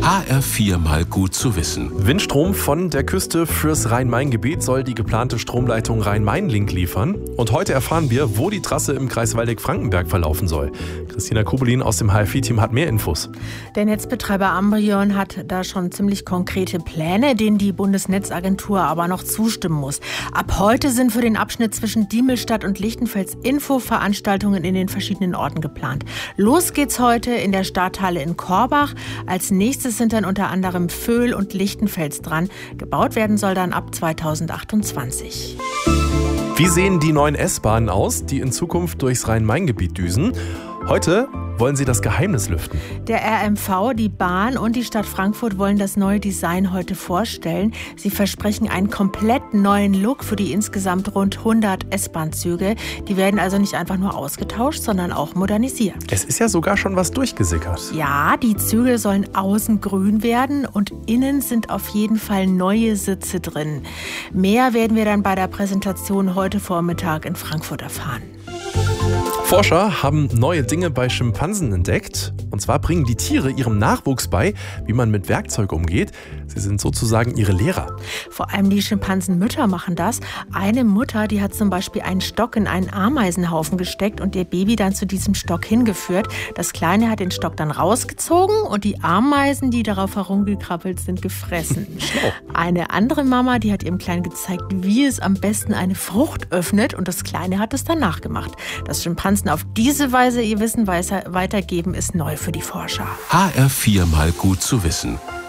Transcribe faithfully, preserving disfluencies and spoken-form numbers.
H R vier mal gut zu wissen. Windstrom von der Küste fürs Rhein-Main-Gebiet soll die geplante Stromleitung Rhein-Main-Link liefern. Und heute erfahren wir, wo die Trasse im Kreis Waldeck-Frankenberg verlaufen soll. Christina Kubelin aus dem H R vier-Team hat mehr Infos. Der Netzbetreiber Amprion hat da schon ziemlich konkrete Pläne, denen die Bundesnetzagentur aber noch zustimmen muss. Ab heute sind für den Abschnitt zwischen Diemelstadt und Lichtenfels Infoveranstaltungen in den verschiedenen Orten geplant. Los geht's heute in der Stadthalle in Korbach. Als nächstes sind dann unter anderem Vöhl und Lichtenfels dran. Gebaut werden soll dann ab zweitausendachtundzwanzig. Wie sehen die neuen S-Bahnen aus, die in Zukunft durchs Rhein-Main-Gebiet düsen? Heute wollen sie das Geheimnis lüften. Der R M V, die Bahn und die Stadt Frankfurt wollen das neue Design heute vorstellen. Sie versprechen einen komplett neuen Look für die insgesamt rund hundert S-Bahn-Züge. Die werden also nicht einfach nur ausgetauscht, sondern auch modernisiert. Es ist ja sogar schon was durchgesickert. Ja, die Züge sollen außen grün werden und innen sind auf jeden Fall neue Sitze drin. Mehr werden wir dann bei der Präsentation heute Vormittag in Frankfurt erfahren. Forscher haben neue Dinge bei Schimpansen entdeckt. Und zwar bringen die Tiere ihrem Nachwuchs bei, wie man mit Werkzeug umgeht. Sie sind sozusagen ihre Lehrer. Vor allem die Schimpansenmütter machen das. Eine Mutter, die hat zum Beispiel einen Stock in einen Ameisenhaufen gesteckt und ihr Baby dann zu diesem Stock hingeführt. Das Kleine hat den Stock dann rausgezogen und die Ameisen, die darauf herumgekrabbelt sind, gefressen. Eine andere Mama, die hat ihrem Kleinen gezeigt, wie es am besten eine Frucht öffnet und das Kleine hat es dann nachgemacht. Dass Schimpansen auf diese Weise ihr Wissen weitergeben, ist neu für die Forscher. H R vier mal gut zu wissen.